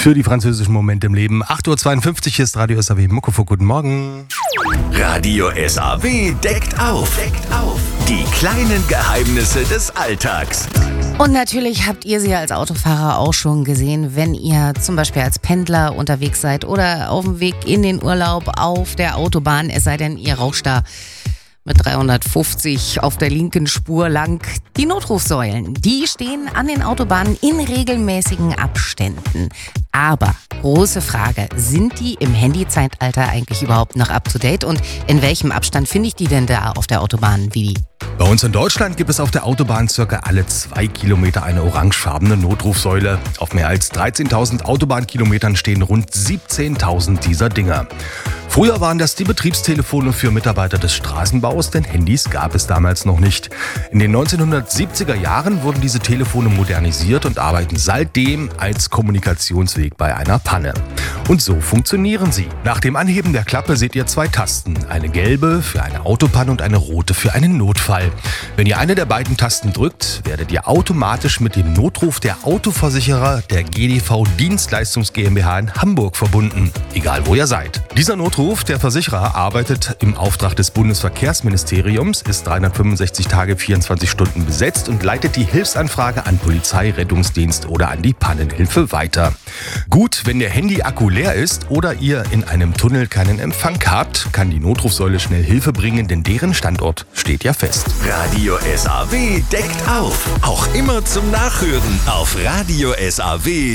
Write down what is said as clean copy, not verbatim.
Für die französischen Momente im Leben. 8.52 Uhr, hier ist Radio SAW Muckefuck. Guten Morgen. Radio SAW deckt auf. Die kleinen Geheimnisse des Alltags. Und natürlich habt ihr sie als Autofahrer auch schon gesehen, wenn ihr zum Beispiel als Pendler unterwegs seid oder auf dem Weg in den Urlaub auf der Autobahn, es sei denn, ihr rauscht da mit 350 auf der linken Spur lang. Die Notrufsäulen, die stehen an den Autobahnen in regelmäßigen Abständen. Aber, große Frage, sind die im Handyzeitalter eigentlich überhaupt noch up to date? Und in welchem Abstand finde ich die denn da auf der Autobahn, Willi? Bei uns in Deutschland gibt es auf der Autobahn circa alle 2 Kilometer eine orangefarbene Notrufsäule. Auf mehr als 13.000 Autobahnkilometern stehen rund 17.000 dieser Dinger. Früher waren das die Betriebstelefone für Mitarbeiter des Straßenbaus, denn Handys gab es damals noch nicht. In den 1970er Jahren wurden diese Telefone modernisiert und arbeiten seitdem als Kommunikationsweg bei einer Panne. Und so funktionieren sie. Nach dem Anheben der Klappe seht ihr 2 Tasten. Eine gelbe für eine Autopanne und eine rote für einen Notfall. Wenn ihr eine der beiden Tasten drückt, werdet ihr automatisch mit dem Notruf der Autoversicherer der GDV Dienstleistungs GmbH in Hamburg verbunden. Egal wo ihr seid. Dieser Notruf der Versicherer arbeitet im Auftrag des Bundesverkehrsministeriums, ist 365 Tage 24 Stunden besetzt und leitet die Hilfsanfrage an Polizei, Rettungsdienst oder an die Pannenhilfe weiter. Gut, wenn der Handy-Akku leer ist oder ihr in einem Tunnel keinen Empfang habt, kann die Notrufsäule schnell Hilfe bringen, denn deren Standort steht ja fest. Radio SAW deckt auf. Auch immer zum Nachhören auf radiosaw.de.